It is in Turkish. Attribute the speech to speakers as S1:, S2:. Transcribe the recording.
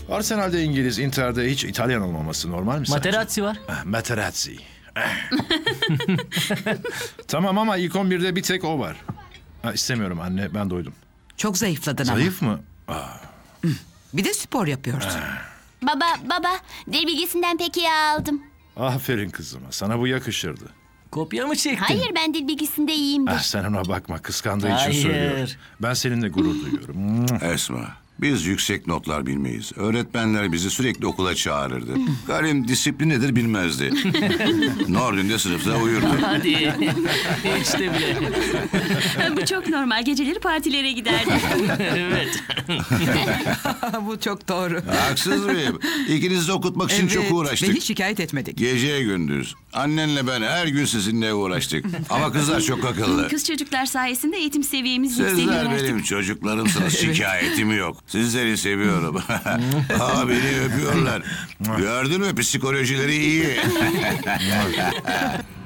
S1: Arsenal'de İngiliz, Inter'de hiç İtalyan olmaması normal mi sence?
S2: Materazzi var.
S1: Materazzi. Tamam ama ilk 11'de bir tek o var. İstemiyorum anne, ben doydum.
S3: Çok zayıfladın ama.
S1: Zayıf mı?
S3: Bir de spor yapıyorsun.
S4: Baba, dil bilgisinden pek iyi aldım.
S1: Aferin kızıma, sana bu yakışırdı.
S2: Kopya mı çektin?
S4: Hayır, ben dil bilgisinde iyiyimdir.
S1: Sen ona bakma, kıskandığı için
S2: Hayır.
S1: söylüyor. Ben seninle gurur duyuyorum.
S5: Esma, biz yüksek notlar bilmeyiz. Öğretmenler bizi sürekli okula çağırırdı. Karim disiplin nedir bilmezdi. Nordin'de sınıfta uyurdu.
S2: Hadi. Hiç de bile.
S6: Bu çok normal. Geceleri partilere giderdi.
S2: Evet.
S3: Bu çok doğru.
S5: Haksız mıyım? İkinizi de okutmak için çok
S3: Ve
S5: uğraştık.
S3: hiç şikayet etmedik.
S5: Geceye gündüz. Annenle ben her gün sizinle uğraştık. Ama kızlar çok akıllı.
S6: Kız çocuklar sayesinde eğitim seviyemiz
S5: Sizler
S6: yükseliyor artık.
S5: benim çocuklarımsınız. Şikayetim yok. Sizleri seviyorum. Beni öpüyorlar. Gördün mü? Psikolojileri iyi.